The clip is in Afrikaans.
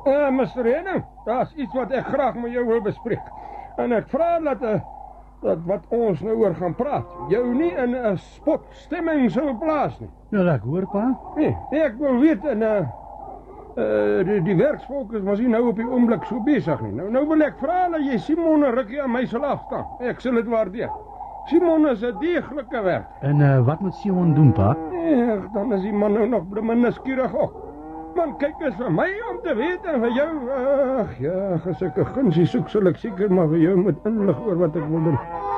Mr. Henning, dat is iets wat ek graag met jou wil bespreek. En ek vra dat wat ons nou oor gaan praat, jou nie in 'n spotstemming sou plaas nie. Ja, ek hoor, pa. Nee, ek wil weet, die werksvolk is mos nie nou op die oomblik so besig nie. Nou wil ek vra dat jy Simon en Rikkie aan my sal afstaan. Ek sal dit waardeer. Simon is 'n deeglike werk. En wat moet Simon doen, pa? Dan is die man nou nog blomme nuuskierig ook. Man, kyk eens vir my om te weet en vir jou, ag ja, as ek 'n gunsie soek, sal ek seker maar vir jou moet inlig oor wat ek wil doen.